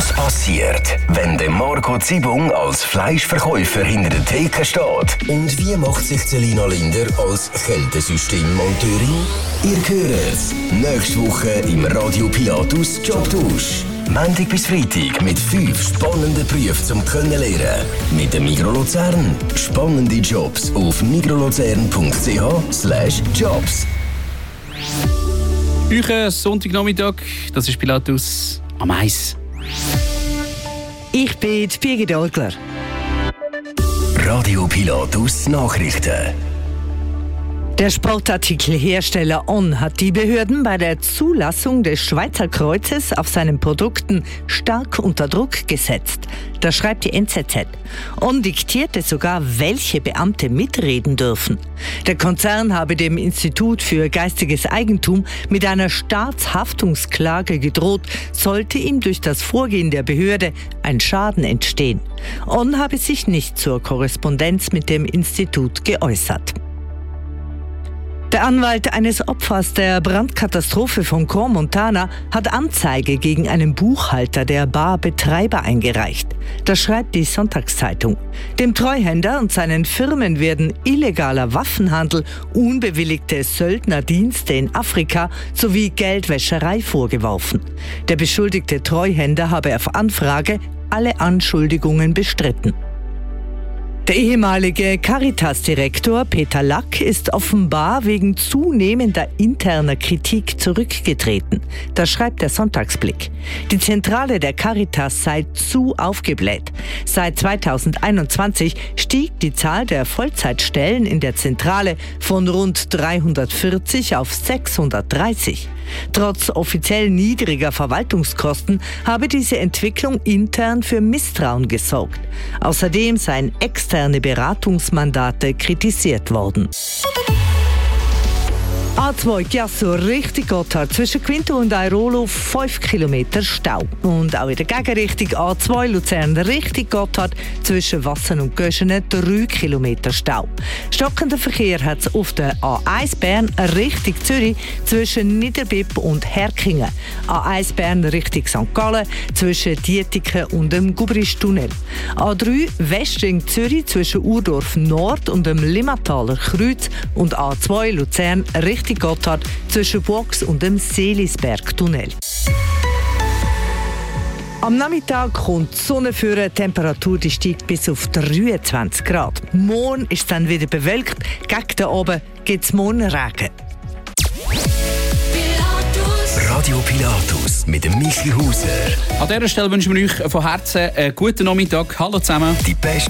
Was passiert, wenn der Marco Zibung als Fleischverkäufer hinter der Theke steht? Und wie macht sich Selina Linder als Kältesystemmonteurin? Ihr hört es nächste Woche im Radio Pilatus Jobtausch. Montag bis Freitag mit 5 spannenden Berufen zum Kennenlernen. Mit dem Migros Luzern. Spannende Jobs auf migroluzern.ch/jobs. Euch Sonntagnachmittag, das ist Pilatus am Eis. Ich bin Birgit Orgler. Radio Pilatus Nachrichten. Der Sportartikelhersteller On hat die Behörden bei der Zulassung des Schweizer Kreuzes auf seinen Produkten stark unter Druck gesetzt. Das schreibt die NZZ. On diktierte sogar, welche Beamte mitreden dürfen. Der Konzern habe dem Institut für geistiges Eigentum mit einer Staatshaftungsklage gedroht, sollte ihm durch das Vorgehen der Behörde ein Schaden entstehen. On habe sich nicht zur Korrespondenz mit dem Institut geäußert. Der Anwalt eines Opfers der Brandkatastrophe von Crans-Montana hat Anzeige gegen einen Buchhalter der Barbetreiber eingereicht. Das schreibt die Sonntagszeitung. Dem Treuhänder und seinen Firmen werden illegaler Waffenhandel, unbewilligte Söldnerdienste in Afrika sowie Geldwäscherei vorgeworfen. Der beschuldigte Treuhänder habe auf Anfrage alle Anschuldigungen bestritten. Der ehemalige Caritas-Direktor Peter Lack ist offenbar wegen zunehmender interner Kritik zurückgetreten. Das schreibt der Sonntagsblick. Die Zentrale der Caritas sei zu aufgebläht. Seit 2021 stieg die Zahl der Vollzeitstellen in der Zentrale von rund 340 auf 630. Trotz offiziell niedriger Verwaltungskosten habe diese Entwicklung intern für Misstrauen gesorgt. Außerdem seien externe Beratungsmandate kritisiert worden. A2 Chiasso Richtung Gotthard zwischen Quinto und Airolo 5 Kilometer Stau. Und auch in der Gegenrichtung A2 Luzern Richtung Gotthard zwischen Wassen und Göschenen 3 Kilometer Stau. Stockender Verkehr hat es auf der A1 Bern Richtung Zürich zwischen Niederbipp und Herkingen. A1 Bern Richtung St. Gallen zwischen Dietiken und dem Gubristunnel. A3 Westring Zürich zwischen Urdorf Nord und dem Limmataler Kreuz und A2 Luzern Richtung Gotthard zwischen Box und dem Seelisberg-Tunnel. Am Nachmittag kommt die Sonne für eine Temperatur, die steigt bis auf 23 Grad. Morgen ist es dann wieder bewölkt. Gegen den Abend gibt es morgen Regen. Radio Pilatus mit dem Michi Hauser. An dieser Stelle wünschen wir euch von Herzen einen guten Nachmittag. Hallo zusammen. Die beste